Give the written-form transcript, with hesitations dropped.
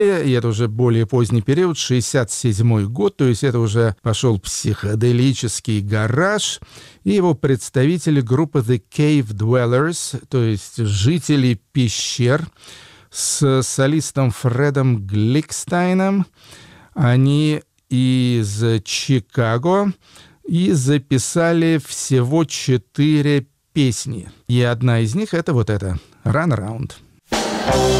и это уже более поздний период, 67 год, то есть это уже пошел психоделический гараж, и его представители группы The Cave Dwellers, то есть жители пещер, с солистом Фредом Гликстайном. Они из Чикаго и записали всего 4 песни. И одна из них — это вот эта «Run Around».